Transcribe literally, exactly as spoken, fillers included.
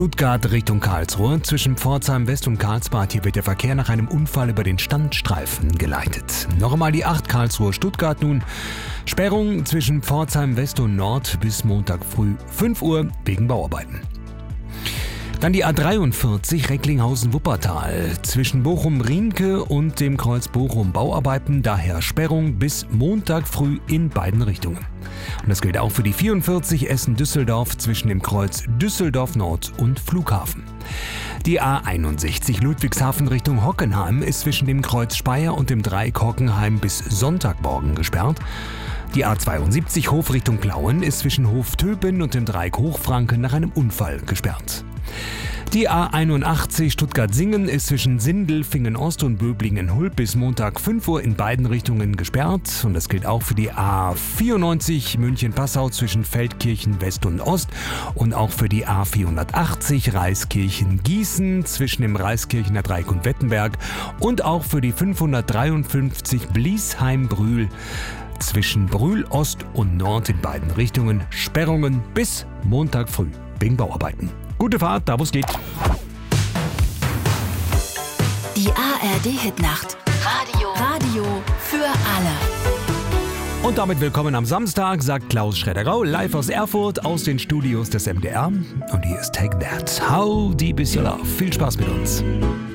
Stuttgart Richtung Karlsruhe. Zwischen Pforzheim West und Karlsbad hier wird der Verkehr nach einem Unfall über den Standstreifen geleitet. Noch einmal die acht Karlsruhe-Stuttgart nun. Sperrung zwischen Pforzheim West und Nord bis Montag früh fünf Uhr wegen Bauarbeiten. Dann die A dreiundvierzig Recklinghausen-Wuppertal. Zwischen Bochum-Rienke und dem Kreuz Bochum Bauarbeiten, daher Sperrung bis Montag früh in beiden Richtungen. Und das gilt auch für die vierundvierzig Essen-Düsseldorf zwischen dem Kreuz Düsseldorf Nord und Flughafen. Die A einundsechzig Ludwigshafen Richtung Hockenheim ist zwischen dem Kreuz Speyer und dem Dreieck Hockenheim bis Sonntagmorgen gesperrt. Die A zweiundsiebzig Hof Richtung Plauen ist zwischen Hof Töpen und dem Dreieck Hochfranken nach einem Unfall gesperrt. Die A einundachtzig Stuttgart-Singen ist zwischen Sindelfingen-Ost und Böblingen-Hulb bis Montag fünf Uhr in beiden Richtungen gesperrt. Und das gilt auch für die A vierundneunzig München-Passau zwischen Feldkirchen West und Ost und auch für die A vierhundertachtzig Reiskirchen-Gießen zwischen dem Reiskirchener Dreieck und Wettenberg und auch für die fünfhundertdreiundfünfzig Bliesheim-Brühl zwischen Brühl Ost und Nord in beiden Richtungen Sperrungen bis Montag früh wegen Bauarbeiten. Gute Fahrt, da wo es geht. Die A R D-Hitnacht. Radio. Radio für alle. Und damit willkommen am Samstag, sagt Klaus Schredderau, live aus Erfurt, aus den Studios des M D R. Und hier ist Take That. How Deep Is Your Love? Viel Spaß mit uns.